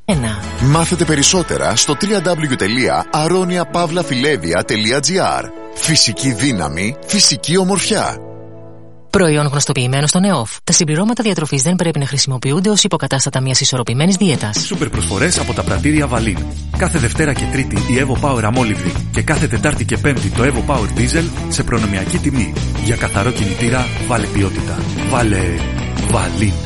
Μάθετε περισσότερα στο www.aroniapavlafilevia.gr. Φυσική δύναμη, φυσική ομορφιά. Προϊόν γνωστοποιημένο στον ΕΟΦ. Τα συμπληρώματα διατροφής δεν πρέπει να χρησιμοποιούνται ως υποκατάστατα μιας ισορροπημένης δίαιτας. Σούπερ προσφορές από τα πρατήρια Βαλίν. Κάθε Δευτέρα και Τρίτη η Evo Power αμόλυβδη και κάθε Τετάρτη και Πέμπτη το Evo Power Diesel σε προνομιακή τιμή. Για καθαρό κινητήρα βάλε ποιότητα. Βάλε Βαλίν.